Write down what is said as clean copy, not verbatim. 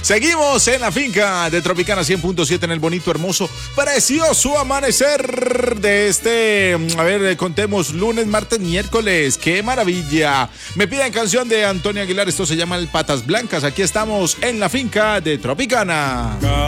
Seguimos en la finca de Tropicana 100.7 en el bonito, hermoso, precioso amanecer de contemos lunes, martes, miércoles. ¡Qué maravilla! Me piden canción de Antonio Aguilar, esto se llama El Patas Blancas. Aquí estamos en la finca de Tropicana.